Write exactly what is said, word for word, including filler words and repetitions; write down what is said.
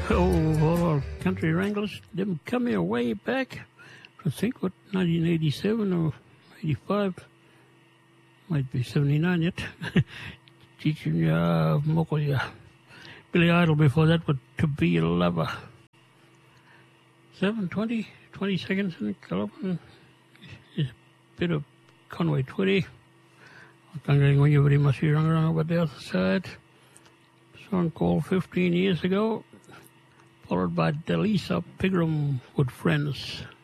Oh, all country wranglers, them come here way back. I think, what, nineteen eighty-seven or eighty-five? Might be seventy-nine yet. Teaching uh, Moko, yeah. Billy Idol before that, but To Be a Lover. seven twenty, twenty seconds in Cologne. A bit of Conway Twitty. I'm going when you very much be around over the other side. Song called fifteen years ago, followed by Delisa Pigram with Friends.